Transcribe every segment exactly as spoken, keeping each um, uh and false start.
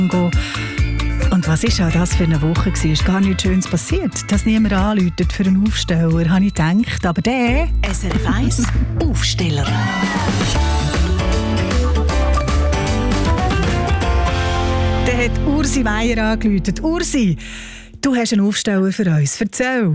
Und was ist auch das für eine Woche? Es ist gar nichts Schönes passiert, dass niemand anruft für einen Aufsteller, habe ich gedacht. Aber der... S R F eins Aufsteller. Der hat Ursi Meier angerufen. Ursi, du hast einen Aufsteller für uns. Erzähl.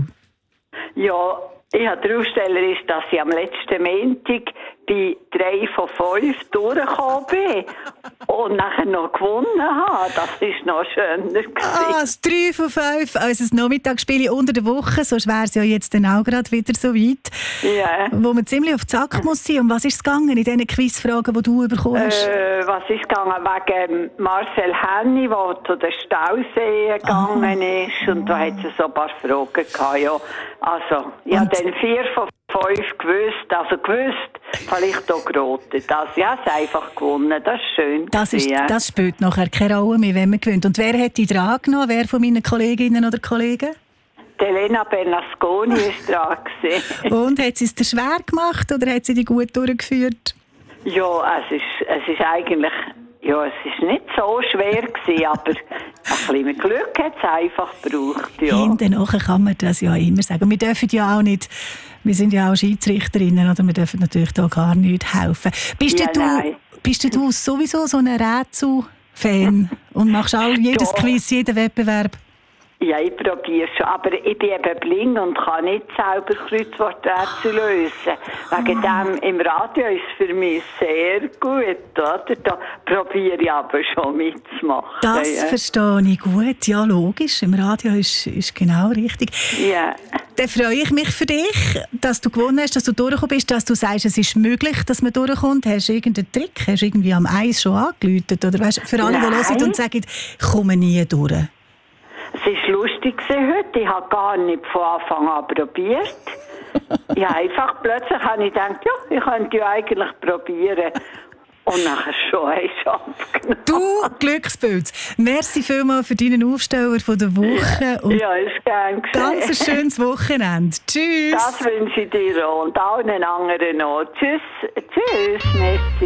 Ja, ich habe der Aufsteller ist, dass ich am letzten Montag bei drei von fünf durchgekommen bin und nachher noch gewonnen habe. Das war noch schöner. Ah, das drei von fünf, also das Nachmittagsspiel unter der Woche, sonst wäre es ja jetzt dann auch gerade wieder so weit, ja. Wo man ziemlich auf den Sack muss sein. Um was ist es gegangen in diesen Quizfragen, die du bekommen hast? Äh, was ist gegangen? Wegen Marcel Henny, der zu den Stauseen gegangen ist. Und da hat es so ein paar Fragen gehabt. Ja. Also, ich habe dann vier von fünf gewusst, also gewusst, vielleicht auch geraten. Das, ja, es einfach gewonnen, das ist schön. Das, ist, das spielt nachher keine Rolle mehr, wenn man gewinnt. Und wer hat die dran genommen? Wer von meinen Kolleginnen oder Kollegen? Die Elena Bernasconi war dran. Und hat sie es dir schwer gemacht oder hat sie die gut durchgeführt? Ja, es ist, es ist eigentlich... Ja, es war nicht so schwer gewesen, aber ein bisschen Glück hat es einfach gebraucht. Ja. Hinten kann man das ja immer sagen. Wir dürfen ja auch nicht, wir sind ja auch Schiedsrichterinnen, oder wir dürfen natürlich da gar nicht helfen. Bist, ja, du, bist du sowieso so ein Rätsel-Fan und machst auch jedes Doch. Quiz, jeden Wettbewerb? Ja, ich probiere schon, aber ich bin eben blind und kann nicht selber Kreuzworträtsel lösen. Wegen dem im Radio ist es für mich sehr gut, oder? Da probiere ich aber schon mitzumachen. Das ja. verstehe ich gut, ja logisch, im Radio ist, ist genau richtig. Ja. Dann freue ich mich für dich, dass du gewonnen hast, dass du durchgekommen bist, dass du sagst, es ist möglich, dass man durchkommt. Hast du irgendeinen Trick? Hast du irgendwie am Eis schon angeläutet? Oder weißt, für alle, Nein. die hören und sagen, ich komme nie durch. Es war lustig heute. Ich habe gar nicht von Anfang an probiert. Ja, einfach plötzlich habe ich gedacht, ja, ich könnte ja eigentlich probieren. Und nachher schon hast du abgenommen. Du Glückspilz, merci vielmals für deinen Aufsteller von der Woche. Und ja, ist gern gesehen. ganz ein schönes Wochenende. Tschüss. Das wünsche ich dir auch und allen anderen auch. Tschüss. Tschüss, merci.